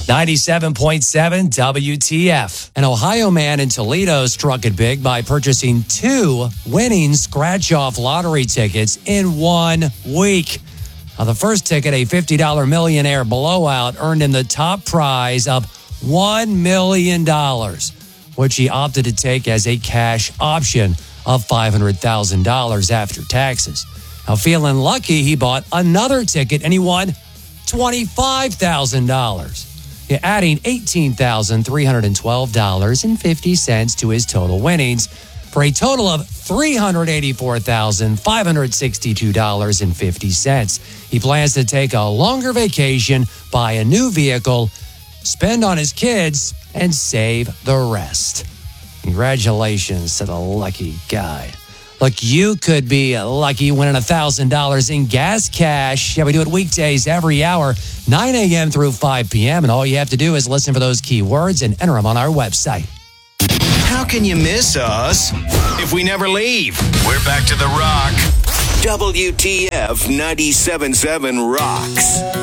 97.7 WTF. An Ohio man in Toledo struck it big by purchasing 2 winning scratch-off lottery tickets in 1 week. Now, the first ticket, a $50 millionaire blowout, earned him the top prize of $1 million, which he opted to take as a cash option of $500,000 after taxes. Now, feeling lucky, he bought another ticket and he won $25,000. Adding $18,312.50 to his total winnings for a total of $384,562.50. He plans to take a longer vacation, buy a new vehicle, spend on his kids, and save the rest. Congratulations to the lucky guy. Look, you could be lucky winning $1,000 in gas cash. Yeah, we do it weekdays every hour, 9 a.m. through 5 p.m. And all you have to do is listen for those keywords and enter them on our website. How can you miss us if we never leave? We're back to The Rock. WTF 97.7 rocks.